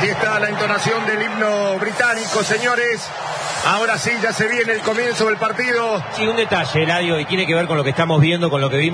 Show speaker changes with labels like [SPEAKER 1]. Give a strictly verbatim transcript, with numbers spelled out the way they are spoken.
[SPEAKER 1] Allí está la entonación del himno británico, señores. Ahora sí, ya se viene el comienzo del partido.
[SPEAKER 2] Sí, un detalle, Eladio, y tiene que ver con lo que estamos viendo, con lo que vimos.